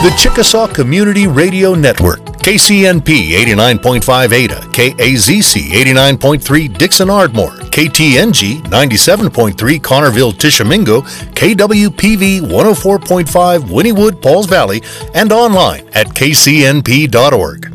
The Chickasaw Community Radio Network, KCNP 89.5 Ada, KAZC 89.3 Dixon Ardmore, KTNG 97.3 Connerville Tishomingo, KWPV 104.5 Wynnewood Pauls Valley, and online at kcnp.org.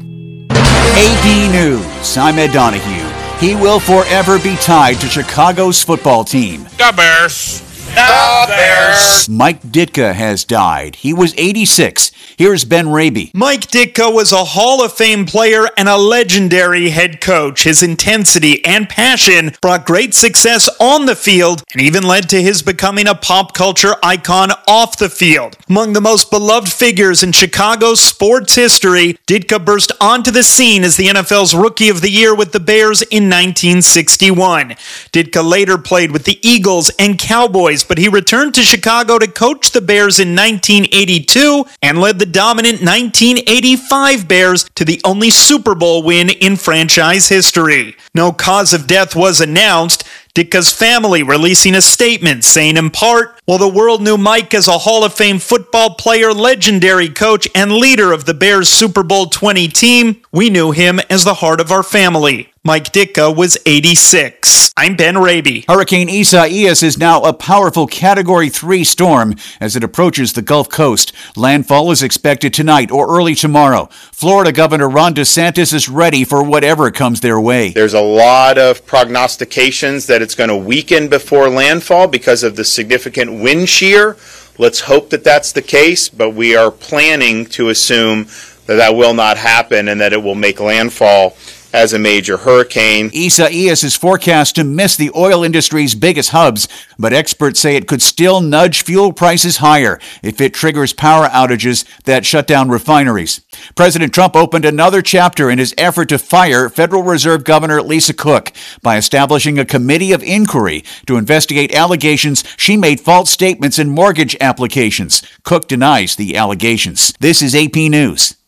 AP News, I'm Ed Donahue. He will forever be tied to Chicago's football team. The Bears. The Bears. Mike Ditka has died. He was 86. Here's Ben Raby. Mike Ditka was a Hall of Fame player and a legendary head coach. His intensity and passion brought great success on the field and even led to his becoming a pop culture icon off the field. Among the most beloved figures in Chicago's sports history, Ditka burst onto the scene as the NFL's Rookie of the Year with the Bears in 1961. Ditka later played with the Eagles and Cowboys, but he returned to Chicago to coach the Bears in 1982 and led the dominant 1985 Bears to the only Super Bowl win in franchise history. No cause of death was announced, Ditka's family releasing a statement saying in part, "While the world knew Mike as a Hall of Fame football player, legendary coach, and leader of the Bears Super Bowl 20 team, we knew him as the heart of our family." Mike Ditka was 86. I'm Ben Raby. Hurricane Isaias is now a powerful Category 3 storm as it approaches the Gulf Coast. Landfall is expected tonight or early tomorrow. Florida Governor Ron DeSantis is ready for whatever comes their way. There's a lot of prognostications that it's going to weaken before landfall because of the significant wind shear. Let's hope that that's the case, but we are planning to assume that that will not happen and that it will make landfall as a major hurricane. Isaias is forecast to miss the oil industry's biggest hubs, but experts say it could still nudge fuel prices higher if it triggers power outages that shut down refineries. President Trump opened another chapter in his effort to fire Federal Reserve Governor Lisa Cook by establishing a committee of inquiry to investigate allegations she made false statements in mortgage applications. Cook denies the allegations. This is AP News.